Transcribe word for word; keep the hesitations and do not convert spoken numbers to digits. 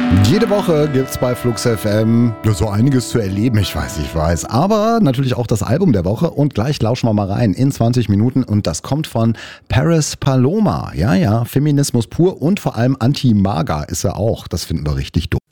Jede Woche gibt's bei Flux F M ja, so einiges zu erleben, ich weiß, ich weiß. Aber natürlich auch das Album der Woche und gleich lauschen wir mal rein in zwanzig Minuten und das kommt von Paris Paloma. Ja, ja, Feminismus pur und vor allem Anti-Maga ist er auch. Das finden wir richtig doof.